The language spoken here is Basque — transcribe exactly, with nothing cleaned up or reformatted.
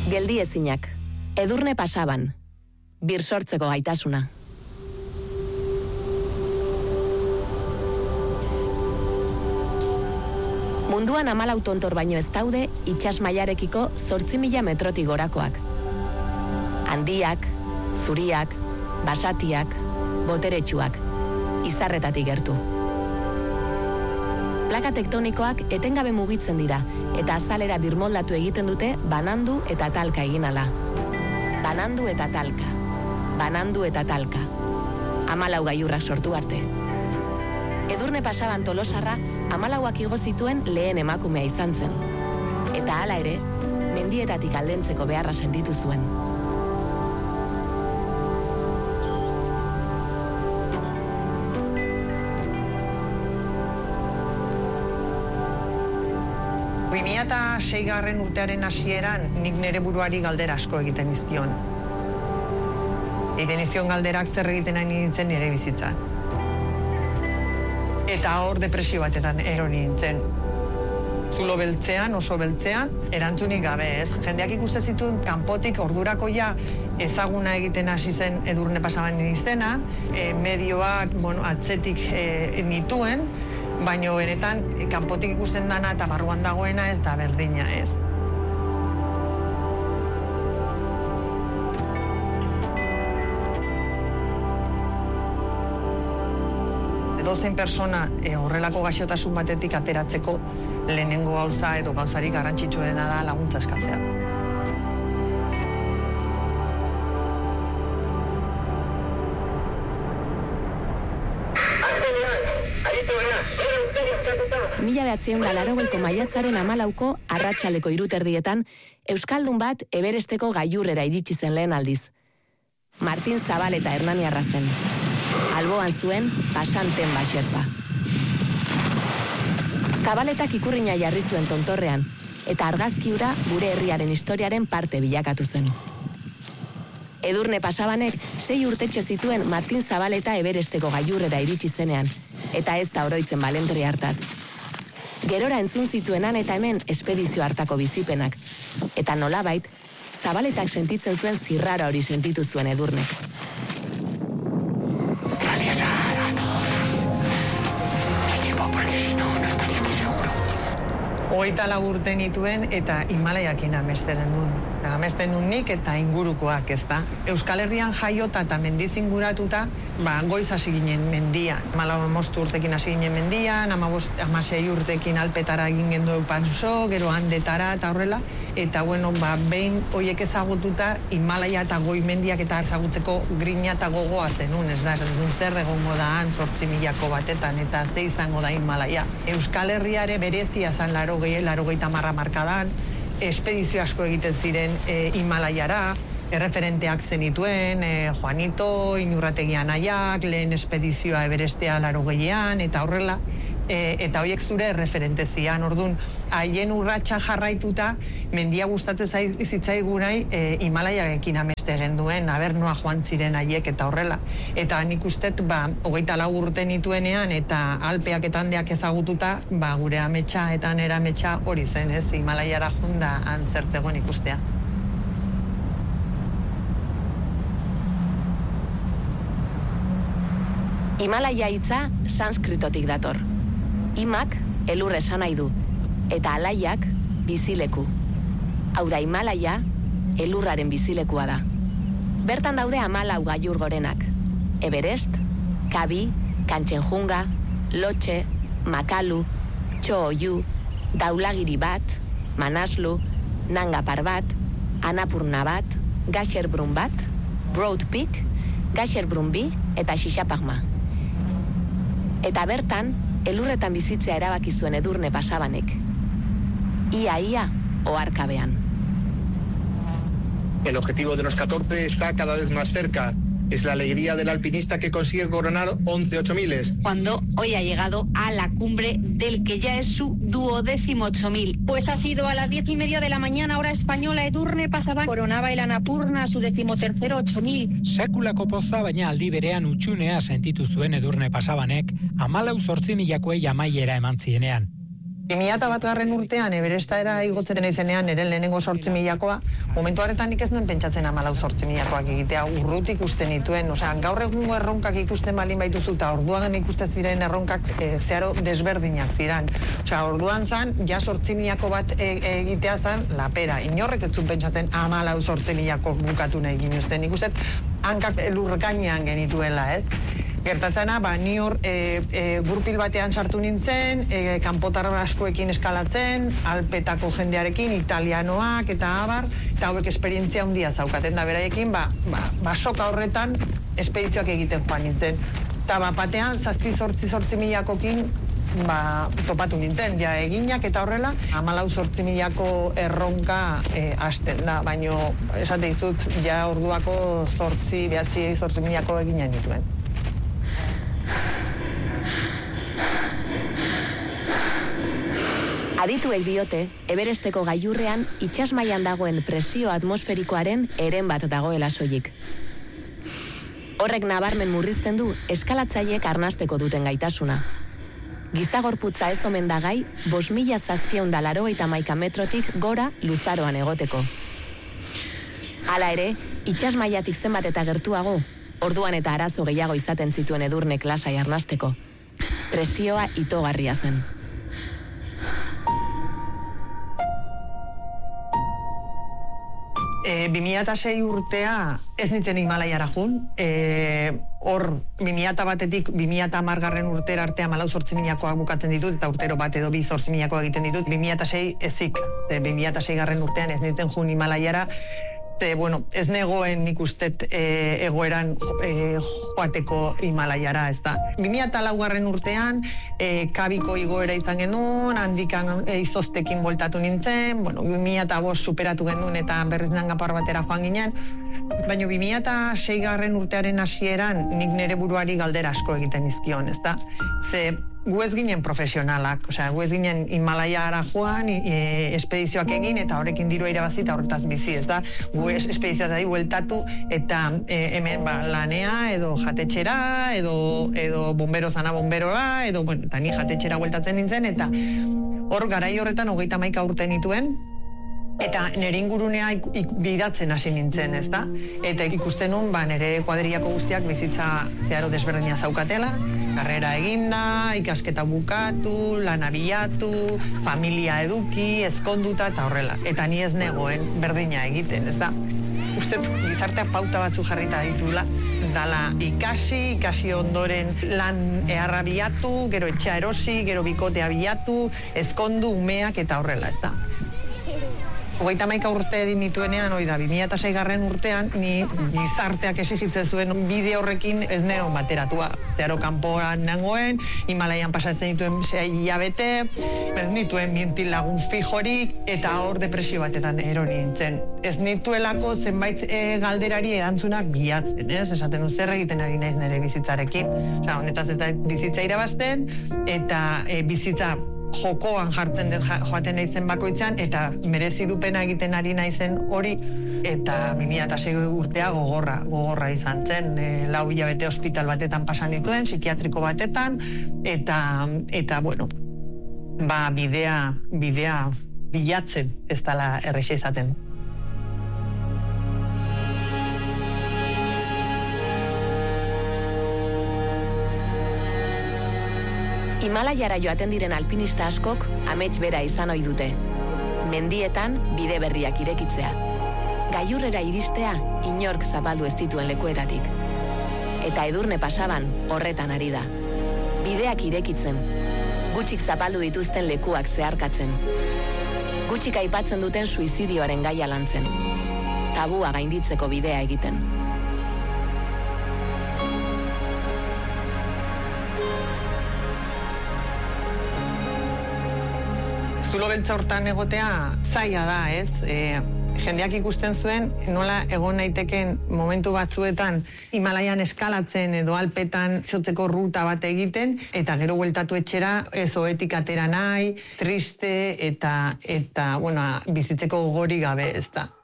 Geldi ezinak, edurne pasaban, bir sortzeko gaitasuna. Munduan hamalau tontor baino ez daude itsas mailarekiko zortzi mila metrotik gorakoak. Handiak, zuriak, basatiak, boteretsuak, izarretatik gertu. Plaka tektonikoak etengabe mugitzen dira, eta azalera birmoldatu egiten dute banandu eta talka egin ala. Banandu eta talka, banandu eta talka. Hamalau gailurrak sortu arte. Edurne pasaban Tolosarra hamalauak igo zituen lehen emakumea izan zen. Eta hala ere, mendietatik aldentzeko beharra sentitu zuen. bi mila seigarren urtearen hasieran nik nere buruari galdera asko egiten izkion. Egiten izkion galderak zer egiten nahi nintzen nire bizitzan. Eta hor depresio batetan erori nintzen. Zulo beltzean, oso beltzean, erantzunik gabe, ez? Jendeak ikuste zituen kanpotik ordurako ja ezaguna egiten hasi zen Edurne pasaban izena, e, medioak, bueno, atzetik e, nituen, baina benetan kanpotik ikusten dana eta barruan dagoena ez da berdina, ez? Edozein persona e, horrelako gaixotasun batetik ateratzeko lehenengo gauza edo gauzarik garrantzitsuena da laguntza eskatzea. Mila behatziehun eta laurogeiko maiatzaren hamalauko arratsaldeko hiruterdietan euskaldun bat Everesteko gailurrera iritsi zen lehen aldiz. Martin Zabaleta hernaniarra zen. Alboan zuen pasanten baxerpa. Zabaletak ikurrina jarri zuen tontorrean, eta argazki hura gure herriaren historiaren parte bilakatu zen. Edurne pasabanek sei urtetxo zituen Martin Zabaleta Everesteko gailurrera iritsi zenean, eta ez da oroitzen balentri hartaz. Gerora entzun zituenan eta hemen espedizio hartako bizipenak, eta nolabait, Zabaletak sentitzen zuen zirrara hori sentitu zuen Edurnek. Hogeita lau urte nituen eta Himalaiakin amesteren duen. Amesten duen nik eta ingurukoak, ez da. Euskal Herrian jaiota eta mendiz inguratuta, ba, goiz hasi ginen mendian. Hamalau mostu urtekin hasi ginen mendian, hamasei urtekin alpetara egin gendu panso, gero handetara eta horrela. Eta, bueno, ba, behin hoiek ezagututa, Himalaia eta goi mendiak eta ezagutzeko grina eta gogoa zenun, ez da, esan duen zer egongo da han zortzi milako batetan, eta ze izango da Himalaia. Euskal Herriare berezia zan laro gehieta marra markadan, espedizio asko egiten ziren e, Himalaiara, erreferenteak zenituen, e, Juanito, Inurrategi Anaiak, lehen espedizioa Everestea laro gehiean, eta horrela, e, eta horiek zure erreferente zian, orduan, haien urratsa jarraituta, mendia gustatzen zitzaigunai e, Himalaiarekin ameste genduen, abernoa joan ziren haiek eta horrela. Eta nik ustet, ba, hogeita lau urte nituenean, eta alpeak eta handeak ezagututa, ba, gure ametsa eta nera ametsa hori zen, ez, Himalaiara junda antzertzegoen ikustea. Himalaia hitza sanskritotik dator. Himak elur esan nahi du, eta alaiak bizileku. Hau da, Himalaia elurraren bizilekua da. Bertan daude hamalau gailur gorenak. Everest, Kabi, Kanchenjunga, Lotxe, Makalu, Cho-Oyu, Daulagiri bat, Manaslu, Nanga Parbat, Annapurna bat, Gasherbrum bat, Broad Peak, Gasherbrum bi eta Shishapagma. Eta bertan, elurretan bizitzea erabaki zuen Edurne pasabanek. Ia-ia oharkabean. El objetivo de los catorce está cada vez más cerca. Es la alegría del alpinista que consigue coronar once ocho miles. Cuando hoy ha llegado a la cumbre del que ya es su duodécimo ocho mil. Pues ha sido a las diez y media de la mañana, hora española, Edurne pasaban. Coronaba el Annapurna su decimotercero ocho mil. Sekulako poza baina aldi berean utxunea sentitu zuen Edurne pasabanek, hamalau zortzi milakoei amaiera eman zienean. bi mila batgarren urtean Everestera igotzen naizenean ere lehenengo zortzi milakoa, momentu horretan nik ez nuen pentsatzen hamalau zortzi milakoak egitea, urrut ikusten nituen, osea, gaur egungo erronkak ikusten balin baituzu, eta orduan ikusten ziren erronkak e, zeharo desberdinak ziren. Osea, orduan zan, ja zortzi milako bat e, egitea zan, lapera. Inorrek ez zuen pentsatzen hamalau zortzi milako bukatu nahi ginuzten. Nik uste, hankak lur gainean genituela, ez? Gertatzena, ba, ni hor e, e, gurpil batean sartu nintzen, e, kanpotar askoekin eskalatzen, Alpetako jendearekin, italianoak eta abar, eta hauek esperientzia handia zaukaten da beraiekin, ba, ba, ba soka horretan espedizioak egiten joan nintzen. Eta ba, batean, zazpi zortzi zortzi milakokin, ba, topatu nintzen, ja eginak eta horrela, hamalau zortzi milako erronka e, hasten da, baino esate dizut, ja orduako zortzi, behatzi zortzi milako eginen dituen. Adituek diote, Everesteko gailurrean itsasmailan dagoen presio atmosferikoaren eren bat dagoela soilik. Horrek nabarmen murrizten du eskalatzaileek arnasteko duten gaitasuna. Gizagorputza ez omen da gai, bost mila zazpiehun eta laurogeita hamaika metrotik gora luzaroan egoteko. Hala ere, itsasmailatik zenbat eta gertuago, orduan eta arazo gehiago izaten zituen Edurnek lasai arnasteko. Presioa itogarria zen. E, bi mila sei urtea ez nintzen Himalaiara jun, e, hor bi mila batetik bi mila hamargarren urtera arte hamalau zortzi milakoak bukatzen ditut, eta urtero bat edo bi zortzi milakoak egiten ditut, bi mila sei ezik, e, bi mila seigarren urtean ez nintzen jun Himalaiara, e, bueno, ez negoen nik ustet e, egoeran e, joateko Himalaiara, ez da. bi mila laugarren urtean, e, kabiko igoera izan genuen, handikan e, izoztekin voltatu nintzen, bueno, bi mila bost superatu genuen eta berriz nangapar batera joan ginen, baina bi mila seigarren urtearen hasieran nik nire buruari galdera asko egiten izkion, ez da. Ze gu ez ginen profesionalak, osea, gu ez ginen Himalaiara joan, e, espedizioak egin, eta horrekin dirua irabazi eta horretaz bizi, ez da. Gu es, espedizioatari bueltatu, eta e, hemen ba, lanea, edo jatetxera, edo, edo bombero zana bomberoa, edo, bueno, eta ni jatetxera bueltatzen nintzen, eta hor garai horretan hogeita hamaika urte nituen, eta nire ingurunea ik, ik, bidatzen hasi nintzen, ez da? Eta ikusten nun, ba, nire kuadriako guztiak bizitza zeharo desberdina zaukatela, karrera eginda, ikasketa bukatu, lana bilatu, familia eduki, ezkonduta eta horrela. Eta ni ez negoen berdina egiten, ez da? Uste gizarteak pauta batzu jarrita ditula, dala ikasi, ikasi ondoren lan eharra bilatu, gero etxea erosi, gero bikotea bilatu, ezkondu, umeak eta horrela, eta hogeita hamaika urte edin nituenean, hoi da, bi mila seigarren urtean, ni gizarteak exigitzen zuen bide horrekin ez neon bateratua. Zeharo kanpoan nengoen, Himalaian pasatzen dituen sei hilabete, ez nituen mintil lagun fijorik, eta hor depresio batetan erori nintzen. Ez nituelako zenbait e, galderari erantzunak bilatzen, ez? Esaten zer egiten ari naiz nire bizitzarekin. Osa, honetaz ez da bizitza irabazten, eta e, bizitza jokoan jartzen dut joaten naizen bakoitzan, eta merezi dupena egiten ari naizen hori, eta bi mila sei urtea gogorra, gogorra izan zen, e, lau hilabete hospital batetan pasan dituen, psikiatriko batetan, eta, eta bueno, ba, bidea, bidea bilatzen ez dela erresa izaten. Himalaiara joaten diren alpinista askok amets bera izan ohi dute. Mendietan bide berriak irekitzea. Gailurrera iristea inork zapaldu ez dituen lekuetatik. Eta Edurne Pasaban horretan ari da. Bideak irekitzen. Gutxik zapaldu dituzten lekuak zeharkatzen. Gutxik aipatzen duten suizidioaren gaia lantzen. Tabua gainditzeko bidea egiten. Zulo beltza hortan egotea zaila da, ez? E, jendeak ikusten zuen, nola egon naiteken momentu batzuetan Himalaian eskalatzen edo Alpetan zotzeko ruta bat egiten, eta gero bueltatu etxera ez oetik atera nahi, triste, eta, eta bueno, bizitzeko gori gabe, ez da.